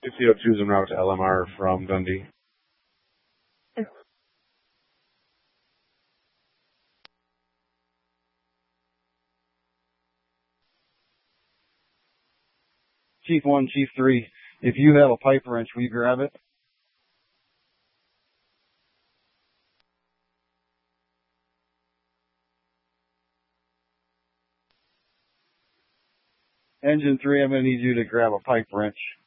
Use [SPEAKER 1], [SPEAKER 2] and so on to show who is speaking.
[SPEAKER 1] 6002 is en route to LMR from Dundee. Chief 1, Chief 3, if you have a pipe wrench, will you grab it? Engine 3, I'm going to need you to grab a pipe wrench.